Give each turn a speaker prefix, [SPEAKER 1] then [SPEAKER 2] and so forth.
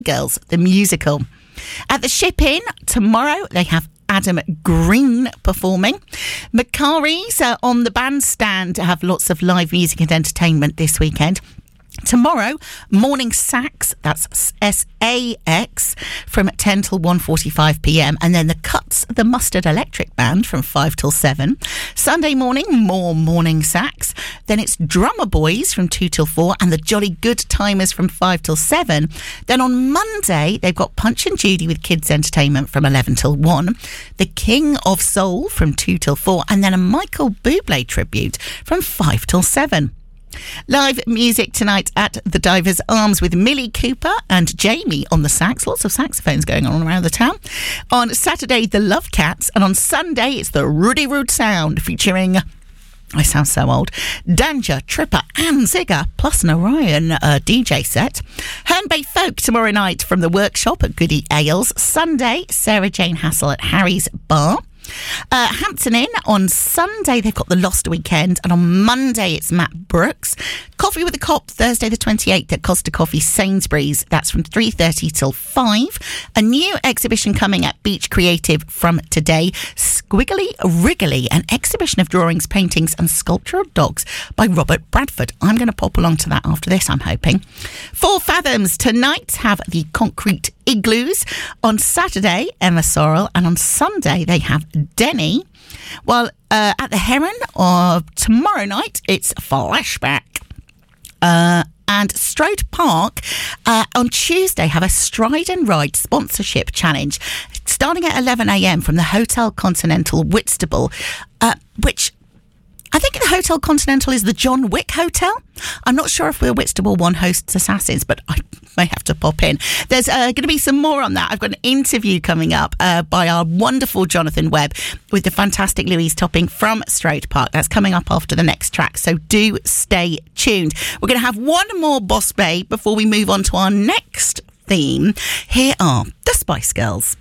[SPEAKER 1] Girls, the musical. At the Ship Inn tomorrow, they have Adam Green performing. Macari's on the bandstand to have lots of live music and entertainment this weekend. Tomorrow, Morning Sax, that's SAX, from 10 till 1:45pm. And then the Cuts, the Mustard Electric Band, from 5 till 7. Sunday morning, more Morning Sax. Then it's Drummer Boys from 2 till 4 and the Jolly Good Timers from 5 till 7. Then on Monday, they've got Punch and Judy with kids entertainment from 11 till 1. The King of Soul from 2 till 4. And then a Michael Bublé tribute from 5 till 7. Live music tonight at the Divers Arms with Millie Cooper and Jamie on the sax. Lots of saxophones going on around the town. On Saturday, the Love Cats. And on Sunday, it's the Rudy Root Sound featuring, I sound so old, Danger, Tripper and Zigger, plus an Orion DJ set. Herne Bay Folk tomorrow night from the Workshop at Goody Ales. Sunday, Sarah Jane Hassel at Harry's Bar. Hampton Inn on Sunday, they've got the Lost Weekend, and on Monday it's Matt Brooks. Coffee with a Cop Thursday the 28th at Costa Coffee Sainsbury's, that's from 3:30 till 5. A new exhibition coming at Beach Creative from today, Squiggly Wriggly, an exhibition of drawings, paintings and sculptural dogs by Robert Bradford. I'm going to pop along to that after this, I'm hoping. 4 Fathoms tonight have the Concrete Igloos. On Saturday, Emma Sorrell, and on Sunday they have Denny. While at the Heron tomorrow night, it's Flashback. And Strode Park on Tuesday have a Stride and Ride sponsorship challenge starting at 11am from the Hotel Continental Whitstable, which I think the Hotel Continental is the John Wick Hotel. I'm not sure if the Whitstable one hosts assassins, but I may have to pop in. There's going to be some more on that. I've got an interview coming up by our wonderful Jonathan Webb with the fantastic Louise Topping from Strode Park. That's coming up after the next track, so do stay tuned. We're going to have one more Boss Babe before we move on to our next theme. Here are the Spice Girls.